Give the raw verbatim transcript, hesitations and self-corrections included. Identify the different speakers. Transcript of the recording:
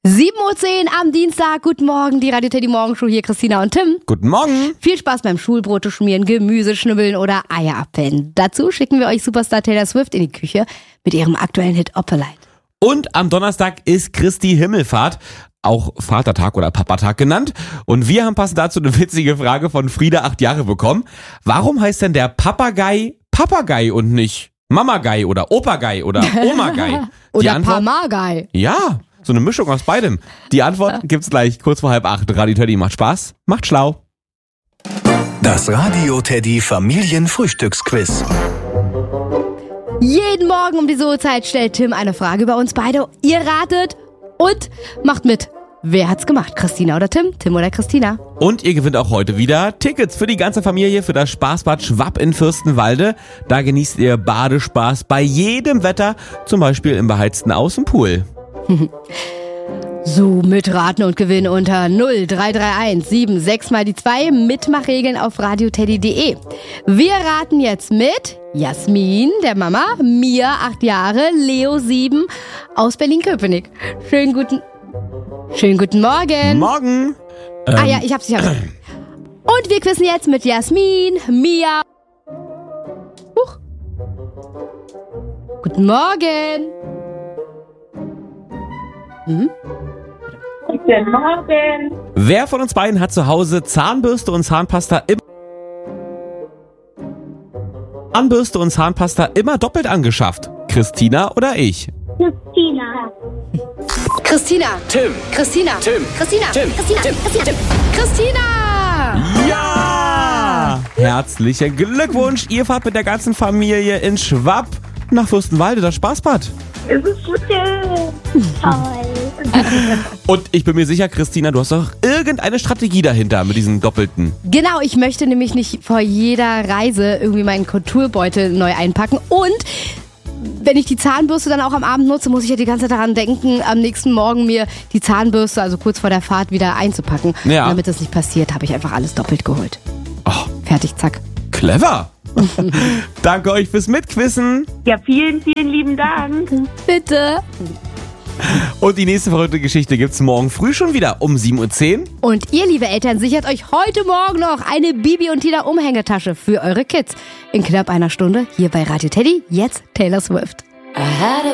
Speaker 1: sieben Uhr zehn am Dienstag. Guten Morgen, die Radio Teddy Morgenshow. Hier Christina und Tim.
Speaker 2: Guten Morgen.
Speaker 1: Viel Spaß beim Schulbrote schmieren, Gemüse schnibbeln oder Eier abwenden. Dazu schicken wir euch Superstar Taylor Swift in die Küche mit ihrem aktuellen Hit Opalite.
Speaker 2: Und am Donnerstag ist Christi Himmelfahrt, auch Vatertag oder Papatag genannt. Und wir haben passend dazu eine witzige Frage von Frieda, acht Jahre, bekommen. Warum heißt denn der Papagei Papagei und nicht Mamagei oder Opagei oder Omagei?
Speaker 1: Oder Pamagei.
Speaker 2: Ja, so eine Mischung aus beidem. Die Antwort gibt's gleich kurz vor halb acht. Radio Teddy macht Spaß, macht schlau.
Speaker 3: Das Radio Teddy Familienfrühstücksquiz.
Speaker 1: Jeden Morgen um diese Uhrzeit stellt Tim eine Frage über uns beide. Ihr ratet und macht mit. Wer hat's gemacht? Christina oder Tim? Tim oder Christina?
Speaker 2: Und ihr gewinnt auch heute wieder Tickets für die ganze Familie für das Spaßbad Schwapp in Fürstenwalde. Da genießt ihr Badespaß bei jedem Wetter, zum Beispiel im beheizten Außenpool.
Speaker 1: So, mitraten und gewinnen unter null drei drei eins sieben sechs mal die zwei. Mitmachregeln auf radioteddy punkt de. Wir raten jetzt mit Jasmin, der Mama, Mia, acht Jahre, Leo, sieben, aus Berlin-Köpenick. Schönen guten, schönen guten Morgen.
Speaker 2: Morgen.
Speaker 1: Ah
Speaker 2: Ähm,
Speaker 1: ja, ich hab's, ich hab's. Und wir quizzen jetzt mit Jasmin, Mia. Huch. Guten Morgen. Mhm.
Speaker 4: Guten Morgen.
Speaker 2: Wer von uns beiden hat zu Hause Zahnbürste und Zahnpasta immer Zahnbürste und Zahnpasta immer doppelt angeschafft? Christina oder ich?
Speaker 4: Christina.
Speaker 1: Christina.
Speaker 3: Tim.
Speaker 1: Christina.
Speaker 3: Tim.
Speaker 1: Christina.
Speaker 3: Tim.
Speaker 1: Christina.
Speaker 3: Tim.
Speaker 1: Christina. Tim. Christina.
Speaker 2: Ja! Herzlichen Glückwunsch. Ihr fahrt mit der ganzen Familie in Schwapp nach Fürstenwalde, das Spaßbad.
Speaker 4: Es ist so schön. Toll.
Speaker 2: Und ich bin mir sicher, Christina, du hast doch irgendeine Strategie dahinter mit diesen Doppelten.
Speaker 1: Genau, ich möchte nämlich nicht vor jeder Reise irgendwie meinen Kulturbeutel neu einpacken. Und wenn ich die Zahnbürste dann auch am Abend nutze, muss ich ja die ganze Zeit daran denken, am nächsten Morgen mir die Zahnbürste, also kurz vor der Fahrt, wieder einzupacken.
Speaker 2: Ja.
Speaker 1: Und damit das nicht passiert, habe ich einfach alles doppelt geholt.
Speaker 2: Oh,
Speaker 1: Fertig, zack.
Speaker 2: clever. Danke euch fürs Mitquissen.
Speaker 4: Ja, vielen, vielen lieben Dank.
Speaker 1: Bitte.
Speaker 2: Und die nächste verrückte Geschichte gibt's morgen früh schon wieder um sieben Uhr zehn.
Speaker 1: Und ihr, liebe Eltern, sichert euch heute Morgen noch eine Bibi und Tina Umhängetasche für eure Kids. In knapp einer Stunde hier bei Radio Teddy. Jetzt Taylor Swift.
Speaker 5: I had a